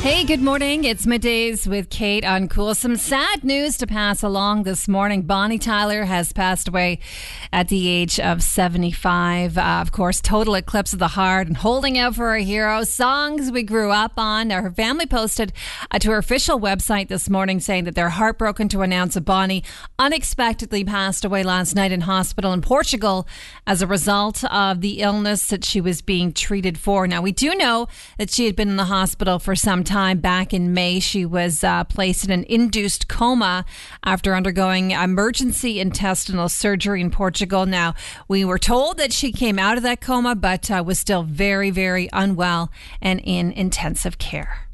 Hey, good morning. It's Middays with Kate on Cool. Some sad news to pass along this morning. Bonnie Tyler has passed away at the age of 75. Of course, total eclipse of the heart and holding out for our hero. Songs we grew up on. Her family posted to her official website this morning saying that they're heartbroken to announce that Bonnie unexpectedly passed away last night in hospital in Portugal as a result of the illness that she was being treated for. Now, we do know that she had been in the hospital for some time. Back in May, she was placed in an induced coma after undergoing emergency intestinal surgery in Portugal. Now, we were told that she came out of that coma, but was still very, very unwell and in intensive care.